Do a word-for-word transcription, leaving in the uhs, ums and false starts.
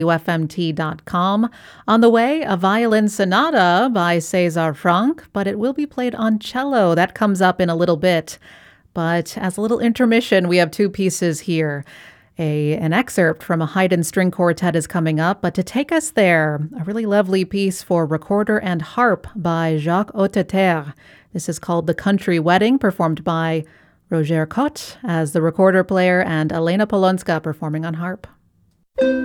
W F M T dot com. On the way, a violin sonata by César Franck, but it will be played on cello. That comes up in a little bit. But as a little intermission, we have two pieces here. A, an excerpt from a Haydn string quartet is coming up, but to take us there, a really lovely piece for recorder and harp by Jacques Hotteterre. This is called The Country Wedding, performed by Roger Cotte as the recorder player and Elena Polonska performing on harp.